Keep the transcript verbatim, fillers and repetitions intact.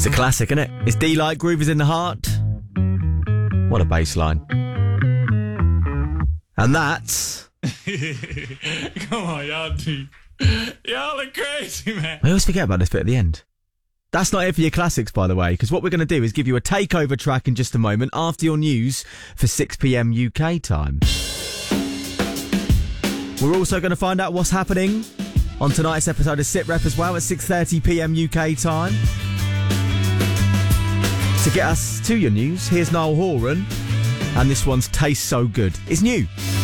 It's a classic, isn't it? It's D-Light, Groove is in the Heart. What a bass line. And that's... Come on, y'all do. Y'all are crazy, man. I always forget about this bit at the end. That's not it for your classics, by the way, because what we're going to do is give you a takeover track in just a moment after your news for six p.m. U K time. We're also going to find out what's happening on tonight's episode of Sit Rep as well at six thirty p.m. U K time. To get us to your news, here's Niall Horan, and this one's Taste So Good. It's new.